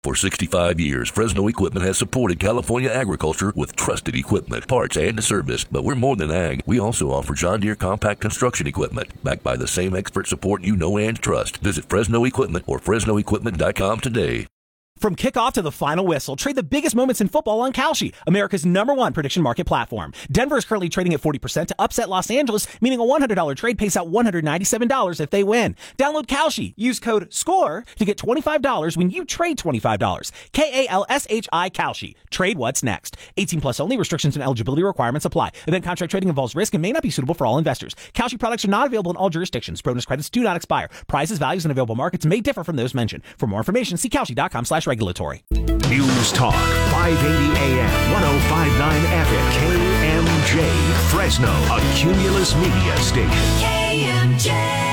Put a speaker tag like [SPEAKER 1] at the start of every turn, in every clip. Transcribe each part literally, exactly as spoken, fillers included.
[SPEAKER 1] For sixty-five years, Fresno Equipment has supported California agriculture with trusted equipment, parts, and service. But we're more than ag. We also offer John Deere compact construction equipment, backed by the same expert support you know and trust. Visit Fresno Equipment or Fresno Equipment dot com today.
[SPEAKER 2] From kickoff to the final whistle, trade the biggest moments in football on Kalshi, America's number one prediction market platform. Denver is currently trading at forty percent to upset Los Angeles, meaning a one hundred dollars trade pays out one hundred ninety-seven dollars if they win. Download Kalshi. Use code SCORE to get twenty-five dollars when you trade twenty-five dollars. K A L S H I Kalshi. Trade what's next. eighteen plus only. Restrictions and eligibility requirements apply. Event contract trading involves risk and may not be suitable for all investors. Kalshi products are not available in all jurisdictions. Bonus credits do not expire. Prices, values, and available markets may differ from those mentioned. For more information, see Kalshi dot com slash regulatory.
[SPEAKER 3] News Talk, five eighty A M, one oh five point nine F M, K M J, Fresno, a Cumulus Media station.
[SPEAKER 4] K M J.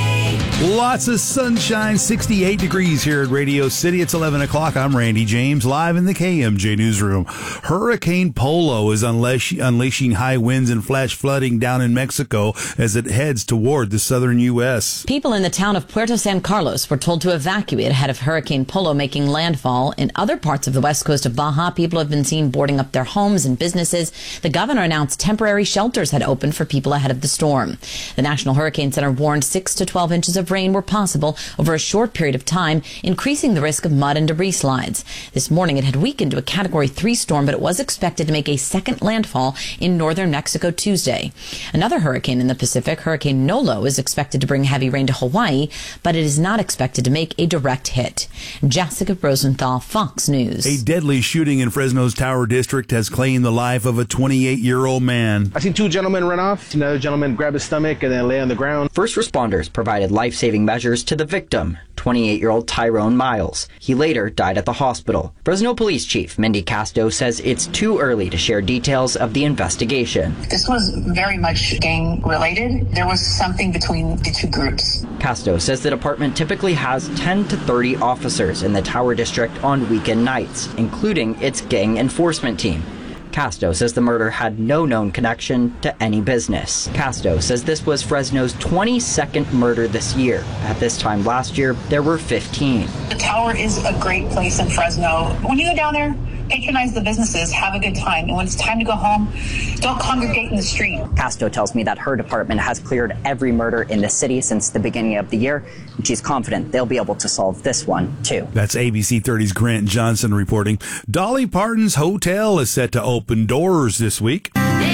[SPEAKER 5] Lots of sunshine, sixty-eight degrees here at Radio City. It's eleven o'clock. I'm Randy James, live in the K M J newsroom. Hurricane Polo is unleash- unleashing high winds and flash flooding down in Mexico as it heads toward the southern U S.
[SPEAKER 6] People in the town of Puerto San Carlos were told to evacuate ahead of Hurricane Polo making landfall. In other parts of the west coast of Baja, people have been seen boarding up their homes and businesses. The governor announced temporary shelters had opened for people ahead of the storm. The National Hurricane Center warned six to twelve inches of rain were possible over a short period of time, increasing the risk of mud and debris slides. This morning it had weakened to a Category three storm, but it was expected to make a second landfall in northern Mexico Tuesday. Another hurricane in the Pacific, Hurricane Nolo, is expected to bring heavy rain to Hawaii, but it is not expected to make a direct hit. Jessica Rosenthal, Fox News.
[SPEAKER 5] A deadly shooting in Fresno's Tower District has claimed the life of a twenty-eight-year-old man.
[SPEAKER 7] I seen two gentlemen run off. Another gentleman grab his stomach and then lay on the ground.
[SPEAKER 8] First responders provided life-saving measures to the victim, twenty-eight-year-old Tyrone Miles. He later died at the hospital. Fresno Police Chief Mindy Casto says it's too early to share details of the investigation.
[SPEAKER 9] This was very much gang-related. There was something between the two groups.
[SPEAKER 8] Casto says the department typically has ten to thirty officers in the Tower District on weekend nights, including its gang enforcement team. Casto says the murder had no known connection to any business. Casto says this was Fresno's twenty-second murder this year. At this time last year, there were fifteen.
[SPEAKER 9] The Tower is a great place in Fresno. When you go down there, patronize the businesses, have a good time, and when it's time to go home, don't congregate in the street.
[SPEAKER 8] Casto tells me that her department has cleared every murder in the city since the beginning of the year, and she's confident they'll be able to solve this one, too.
[SPEAKER 5] That's A B C thirty's Grant Johnson reporting. Dolly Parton's Hotel is set to open doors this week.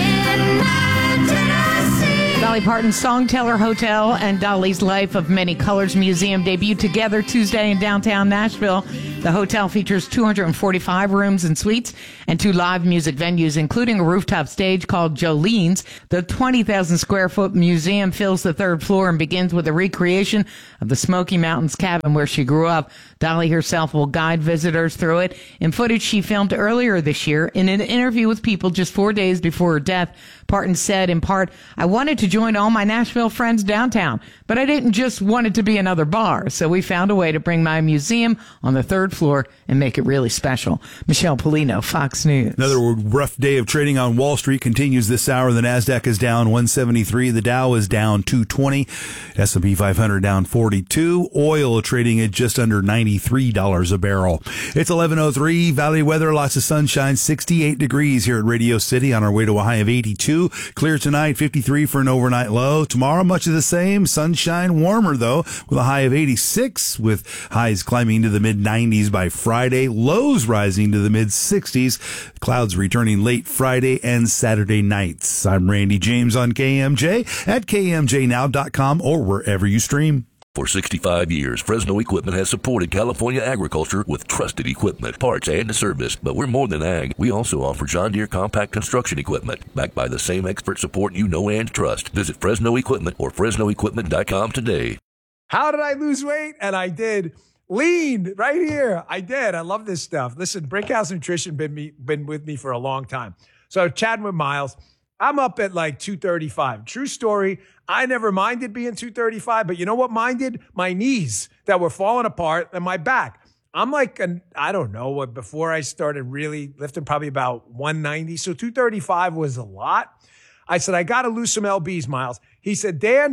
[SPEAKER 10] Dolly Parton's Songteller Hotel and Dolly's Life of Many Colors Museum debuted together Tuesday in downtown Nashville. The hotel features two hundred forty-five rooms and suites and two live music venues, including a rooftop stage called Jolene's. The twenty thousand square foot museum fills the third floor and begins with a recreation of the Smoky Mountains cabin where she grew up. Dolly herself will guide visitors through it. In footage she filmed earlier this year, in an interview with People just four days before her death, Parton said, in part, "I wanted to join all my Nashville friends downtown, but I didn't just want it to be another bar. So we found a way to bring my museum on the third floor and make it really special." Michelle Polino, Fox News.
[SPEAKER 5] Another rough day of trading on Wall Street continues this hour. The NASDAQ is down one seventy-three. The Dow is down two twenty. S and P five hundred down forty-two. Oil trading at just under ninety-three dollars a barrel. It's eleven oh three. Valley weather, lots of sunshine, sixty-eight degrees here at Radio City on our way to a high of eighty-two. Clear tonight, fifty-three for an overnight low. Tomorrow, much of the same. Sunshine, warmer though, with a high of eighty-six, with highs climbing to the mid nineties by Friday. Lows rising to the mid sixties. Clouds returning late Friday and Saturday nights. I'm Randy James on K M J at K M J now dot com or wherever you stream.
[SPEAKER 1] For sixty-five years, Fresno Equipment has supported California agriculture with trusted equipment, parts, and service. But we're more than ag. We also offer John Deere compact construction equipment, backed by the same expert support you know and trust. Visit Fresno Equipment or Fresno Equipment dot com today.
[SPEAKER 11] How did I lose weight? And I did. Lean right here. I did. I love this stuff. Listen, Brinkhouse Nutrition been me been with me for a long time. So chatting with Miles, I'm up at like two thirty-five. True story. I never minded being two thirty-five, but you know what minded? My knees that were falling apart and my back. I'm like, an, I don't know, what before I started really lifting, probably about one ninety. So two thirty-five was a lot. I said, I got to lose some L Bs, Miles. He said, Dan,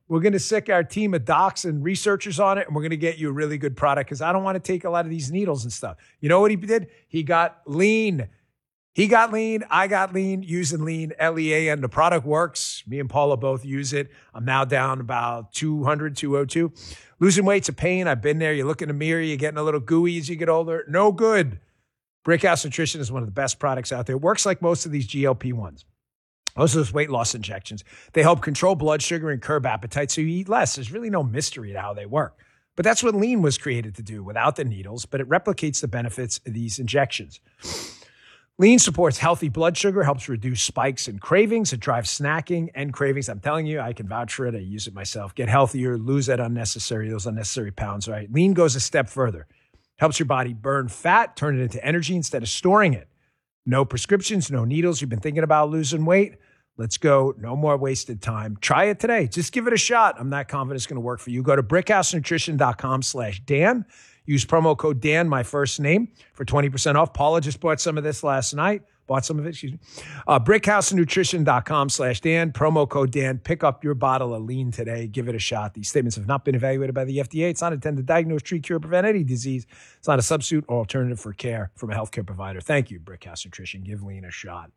[SPEAKER 11] We're going to sick our team of docs and researchers on it, and we're going to get you a really good product because I don't want to take a lot of these needles and stuff. You know what he did? He got lean. He got lean. I got lean using lean, L E A N. The product works. Me and Paula both use it. I'm now down about two hundred, two oh two. Losing weight's a pain. I've been there. You look in the mirror, you're getting a little gooey as you get older. No good. Brickhouse Nutrition is one of the best products out there. It works like most of these G L P ones. Most of those weight loss injections. They help control blood sugar and curb appetite so you eat less. There's really no mystery to how they work. But that's what lean was created to do without the needles, but it replicates the benefits of these injections. Lean supports healthy blood sugar, helps reduce spikes and cravings. It drives snacking and cravings. I'm telling you, I can vouch for it. I use it myself. Get healthier, lose that unnecessary, those unnecessary pounds, right? Lean goes a step further. Helps your body burn fat, turn it into energy instead of storing it. No prescriptions, no needles. You've been thinking about losing weight? Let's go. No more wasted time. Try it today. Just give it a shot. I'm not confident it's going to work for you. Go to brickhousenutrition.com slash Dan. Use promo code Dan, my first name, for twenty percent off. Paula just bought some of this last night. Bought some of it, excuse me. Uh, brickhousenutrition.com slash Dan. Promo code Dan. Pick up your bottle of lean today. Give it a shot. These statements have not been evaluated by the F D A. It's not intended to diagnose, treat, cure, prevent any disease. It's not a substitute or alternative for care from a healthcare provider. Thank you, Brickhouse Nutrition. Give lean a shot.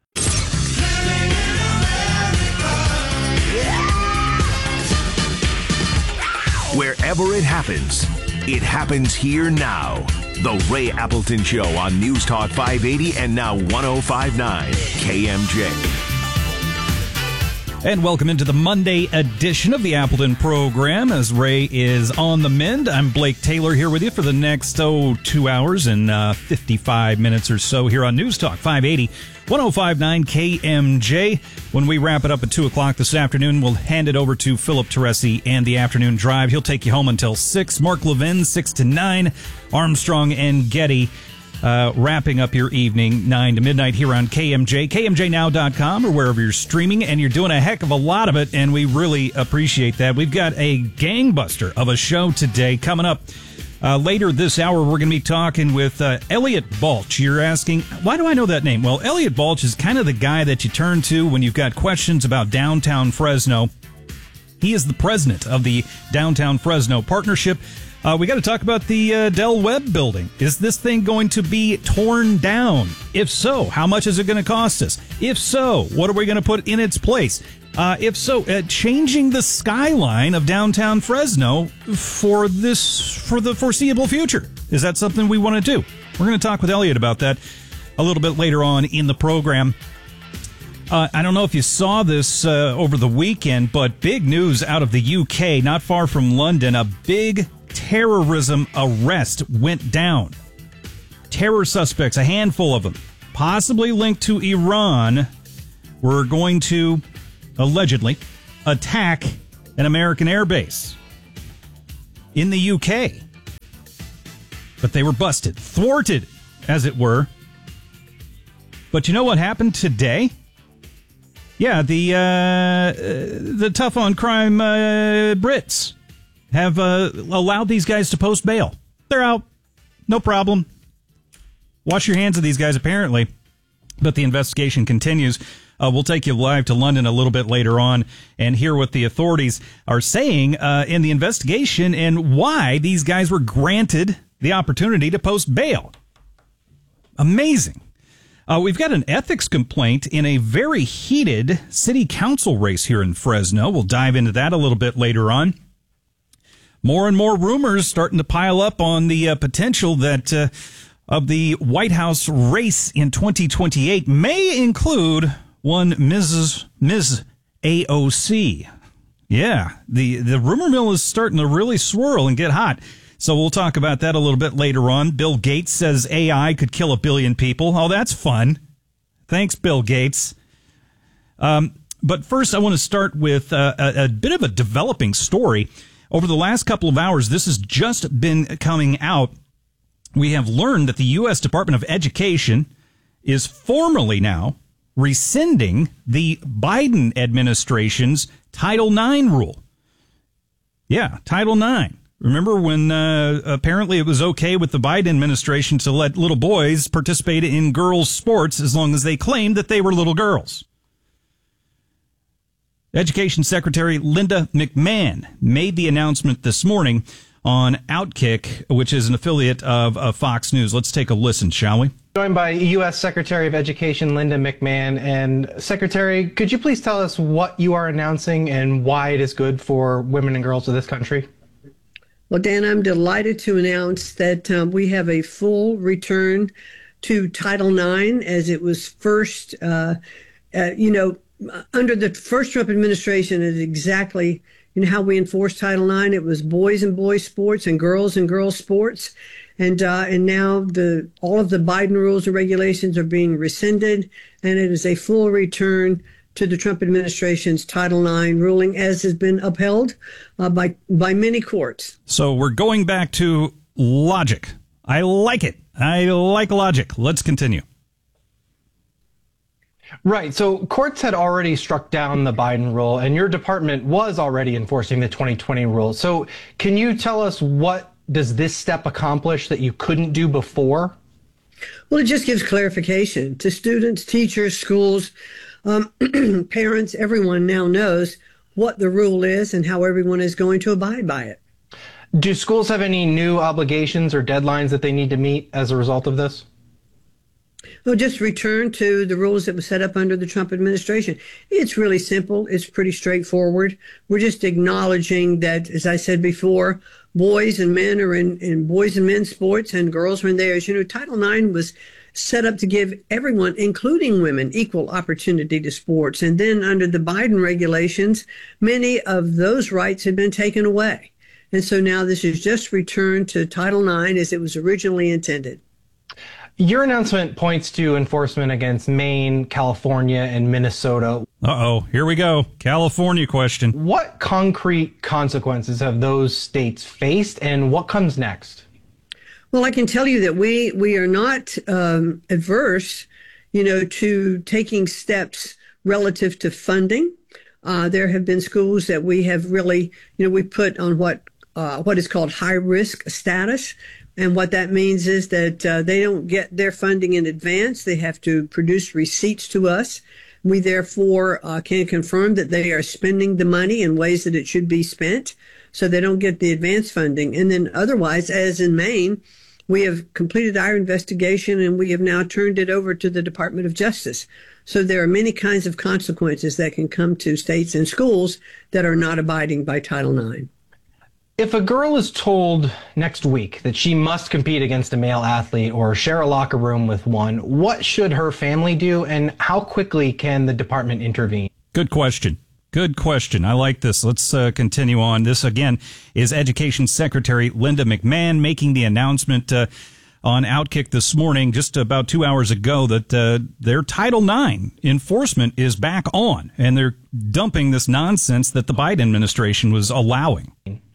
[SPEAKER 3] Wherever it happens, it happens here now. The Ray Appleton Show on News Talk five eighty and now one oh five point nine K M J.
[SPEAKER 12] And welcome into the Monday edition of the Appleton program as Ray is on the mend. I'm Blake Taylor here with you for the next, oh, two hours and uh, fifty-five minutes or so here on News Talk five eighty, one oh five point nine K M J. When we wrap it up at two o'clock this afternoon, we'll hand it over to Philip Teresi and the Afternoon Drive. He'll take you home until six. Mark Levin, six to nine. Armstrong and Getty Uh, wrapping up your evening, nine to midnight here on K M J, K M J now dot com, or wherever you're streaming, and you're doing a heck of a lot of it, and we really appreciate that. We've got a gangbuster of a show today coming up. Uh, later this hour, we're going to be talking with uh, Elliot Balch. You're asking, why do I know that name? Well, Elliot Balch is kind of the guy that you turn to when you've got questions about downtown Fresno. He is the president of the Downtown Fresno Partnership. Uh, we got to talk about the uh, Del Webb building. Is this thing going to be torn down? If so, how much is it going to cost us? If so, what are we going to put in its place? Uh, if so, uh, changing the skyline of downtown Fresno for this for the foreseeable future. Is that something we want to do? We're going to talk with Elliot about that a little bit later on in the program. Uh, I don't know if you saw this uh, over the weekend, but big news out of the U K, not far from London. A big terrorism arrest went down. Terror suspects, a handful of them, possibly linked to Iran, were going to allegedly attack an American airbase in the U K. But they were busted, thwarted, as it were. But you know what happened today? Yeah, the uh, the tough on crime uh, Brits have uh, allowed these guys to post bail. They're out. No problem. Wash your hands of these guys, apparently. But the investigation continues. Uh, we'll take you live to London a little bit later on and hear what the authorities are saying uh, in the investigation and why these guys were granted the opportunity to post bail. Amazing. Uh, we've got an ethics complaint in a very heated city council race here in Fresno. We'll dive into that a little bit later on. More and more rumors starting to pile up on the uh, potential that uh, of the White House race in twenty twenty-eight may include one Missus Miz A O C. Yeah, the, the rumor mill is starting to really swirl and get hot. So we'll talk about that a little bit later on. Bill Gates says A I could kill a billion people. Oh, that's fun. Thanks, Bill Gates. Um, but first, I want to start with uh, a, a bit of a developing story. Over the last couple of hours, this has just been coming out. We have learned that the U S Department of Education is formally now rescinding the Biden administration's Title nine rule. Yeah, Title nine. Remember when uh, apparently it was okay with the Biden administration to let little boys participate in girls' sports as long as they claimed that they were little girls? Education Secretary Linda McMahon made the announcement this morning on Outkick, which is an affiliate of, of Fox News. Let's take a listen, shall we?
[SPEAKER 13] Joined by U S Secretary of Education Linda McMahon. And Secretary, could you please tell us what you are announcing and why it is good for women and girls of this country?
[SPEAKER 14] Well, Dan, I'm delighted to announce that um, we have a full return to Title nine as it was first, uh, uh, you know, under the first Trump administration. Is exactly you know how we enforced Title nine. It was boys and boys sports and girls and girls sports. And uh, and now the all of the Biden rules and regulations are being rescinded, and it is a full return to the Trump administration's Title nine ruling, as has been upheld uh, by by many courts.
[SPEAKER 12] So we're going back to logic. I like it. I like logic. Let's continue.
[SPEAKER 13] Right. So courts had already struck down the Biden rule, and your department was already enforcing the twenty twenty rule. So can you tell us what does this step accomplish that you couldn't do before?
[SPEAKER 14] Well, it just gives clarification to students, teachers, schools, um, parents. Everyone now knows what the rule is and how everyone is going to abide by it.
[SPEAKER 13] Do schools have any new obligations or deadlines that they need to meet as a result of this?
[SPEAKER 14] Well, just return to the rules that were set up under the Trump administration. It's really simple. It's pretty straightforward. We're just acknowledging that, as I said before, boys and men are in, in boys and men's sports and girls are in theirs. You know, Title nine was set up to give everyone, including women, equal opportunity to sports. And then under the Biden regulations, many of those rights had been taken away. And so now this is just returned to Title nine as it was originally intended.
[SPEAKER 13] Your announcement points to enforcement against Maine, California, and Minnesota.
[SPEAKER 12] Uh-oh, here we go. California question.
[SPEAKER 13] What concrete consequences have those states faced, and what comes next?
[SPEAKER 14] Well, I can tell you that we we are not um, adverse, you know, to taking steps relative to funding. Uh, there have been schools that we have really, you know, we put on what uh, what is called high risk status. And what that means is that uh, they don't get their funding in advance. They have to produce receipts to us. We therefore uh, can confirm that they are spending the money in ways that it should be spent, so they don't get the advance funding. And then otherwise, as in Maine, we have completed our investigation and we have now turned it over to the Department of Justice. So there are many kinds of consequences that can come to states and schools that are not abiding by Title nine.
[SPEAKER 13] If a girl is told next week that she must compete against a male athlete or share a locker room with one, what should her family do, and how quickly can the department intervene?
[SPEAKER 12] Good question. Good question. I like this. Let's uh, continue on. This, again, is Education Secretary Linda McMahon making the announcement uh, on Outkick this morning, just about two hours ago, that uh, their Title nine enforcement is back on, and they're dumping this nonsense that the Biden administration was allowing.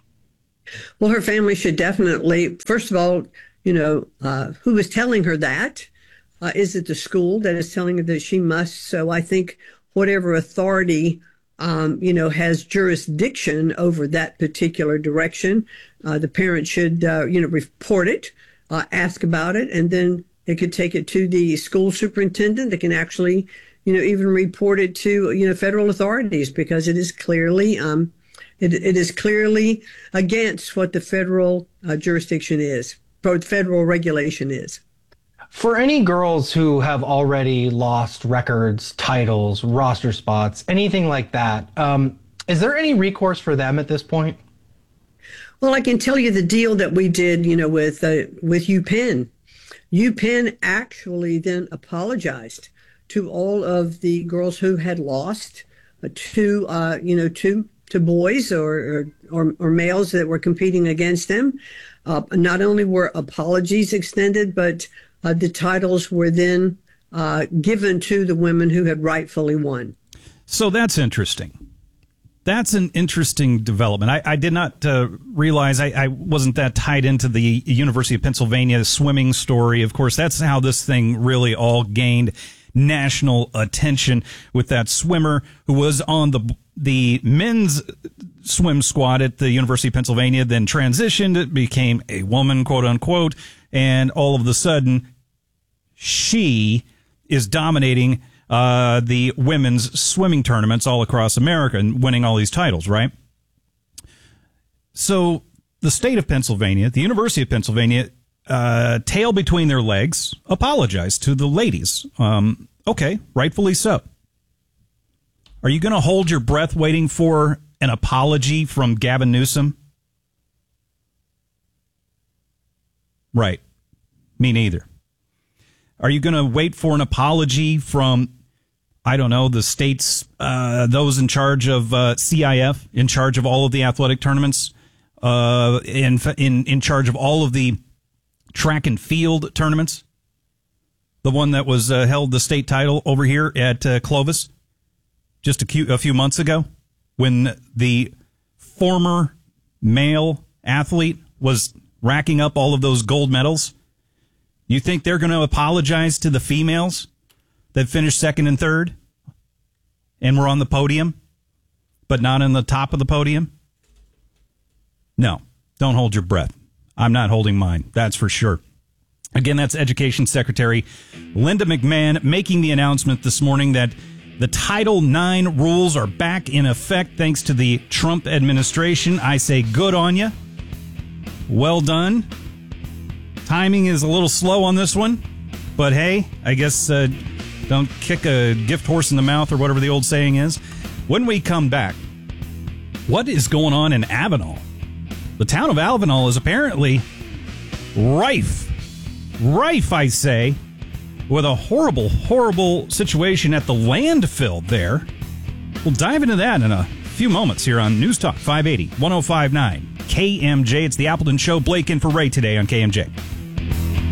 [SPEAKER 14] Well, her family should definitely, first of all, you know, uh, who is telling her that? Uh, is it the school that is telling her that she must? So I think whatever authority, um, you know, has jurisdiction over that particular direction, uh, the parent should, uh, you know, report it, uh, ask about it, and then they could take it to the school superintendent. They can actually, you know, even report it to, you know, federal authorities, because it is clearly, um, It, it is clearly against what the federal uh, jurisdiction is, or federal regulation is.
[SPEAKER 13] For any girls who have already lost records, titles, roster spots, anything like that, um, is there any recourse for them at this point?
[SPEAKER 14] Well, I can tell you the deal that we did, you know, with uh, with UPenn. UPenn actually then apologized to all of the girls who had lost uh, to, uh, you know, to. to boys or, or, or males that were competing against them. Uh, not only were apologies extended, but uh, the titles were then uh, given to the women who had rightfully won.
[SPEAKER 12] So that's interesting. That's an interesting development. I, I did not uh, realize I, I wasn't that tied into the University of Pennsylvania swimming story. Of course, that's how this thing really all gained national attention, with that swimmer who was on the the men's swim squad at the University of Pennsylvania, then transitioned, it became a woman, quote unquote, and all of a sudden she is dominating uh, the women's swimming tournaments all across America and winning all these titles, right? So the state of Pennsylvania, the University of Pennsylvania, uh, tail between their legs, apologized to the ladies. Um, okay, rightfully so. Are you going to hold your breath waiting for an apology from Gavin Newsom? Right. Me neither. Are you going to wait for an apology from, I don't know, the state's, uh, those in charge of uh, C I F, in charge of all of the athletic tournaments, uh, in, in, in charge of all of the track and field tournaments? The one that was uh, held the state title over here at uh, Clovis just a few, a few months ago when the former male athlete was racking up all of those gold medals. You think they're going to apologize to the females that finished second and third and were on the podium, but not on the top of the podium? No, don't hold your breath. I'm not holding mine, that's for sure. Again, that's Education Secretary Linda McMahon making the announcement this morning that the Title nine rules are back in effect thanks to the Trump administration. I say good on you. Well done. Timing is a little slow on this one, but hey, I guess uh, don't kick a gift horse in the mouth or whatever the old saying is. When we come back, what is going on in Avenal? The town of Avenal is apparently rife, rife, I say, with a horrible, horrible situation at the landfill there. We'll dive into that in a few moments here on News Talk five eighty, ten fifty-nine K M J. It's the Appleton Show. Blake in for Ray today on K M J.